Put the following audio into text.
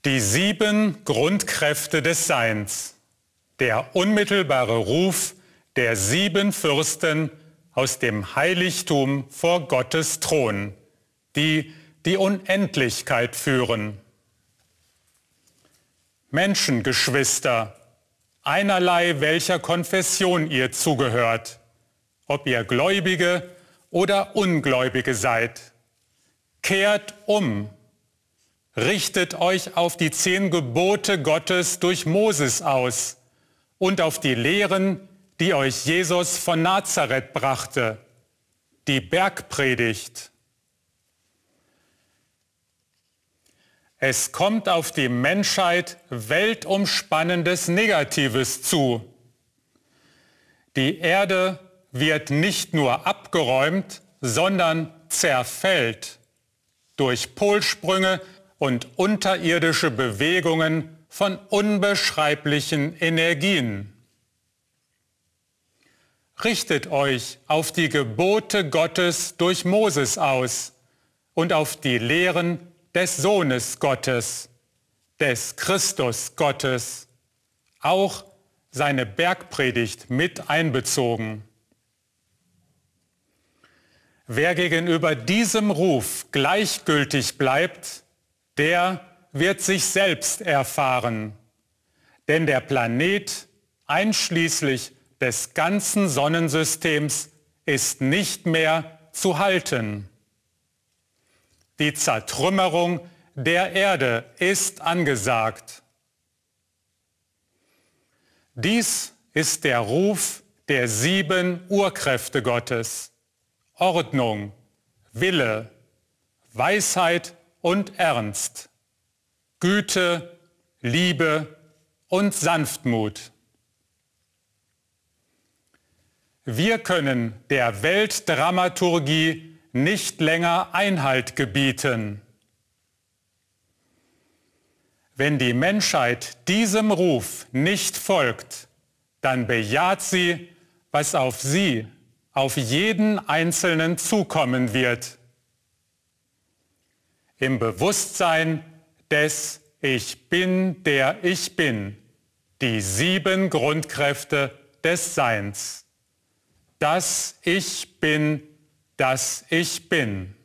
Die 7 Grundkräfte des Seins. Der unmittelbare Ruf der 7 Fürsten aus dem Heiligtum vor Gottes Thron, die die Unendlichkeit führen. Menschengeschwister, einerlei welcher Konfession ihr zugehört, ob ihr Gläubige oder Ungläubige seid, kehrt um. Richtet euch auf die 10 Gebote Gottes durch Moses aus und auf die Lehren, die euch Jesus von Nazareth brachte, die Bergpredigt. Es kommt auf die Menschheit weltumspannendes Negatives zu. Die Erde wird nicht nur abgeräumt, sondern zerfällt durch Polsprünge und unterirdische Bewegungen von unbeschreiblichen Energien. Richtet euch auf die Gebote Gottes durch Moses aus und auf die Lehren des Sohnes Gottes, des Christus Gottes, auch seine Bergpredigt mit einbezogen. Wer gegenüber diesem Ruf gleichgültig bleibt, der wird sich selbst erfahren, denn der Planet, einschließlich des ganzen Sonnensystems, ist nicht mehr zu halten. Die Zertrümmerung der Erde ist angesagt. Dies ist der Ruf der 7 Urkräfte Gottes: Ordnung, Wille, Weisheit und Ernst, Güte, Liebe und Sanftmut. Wir können der Weltdramaturgie nicht länger Einhalt gebieten. Wenn die Menschheit diesem Ruf nicht folgt, dann bejaht sie, was auf sie, auf jeden Einzelnen zukommen wird. Im Bewusstsein des Ich Bin, der ich bin, die 7 Grundkräfte des Seins. Das Ich Bin, das ich bin.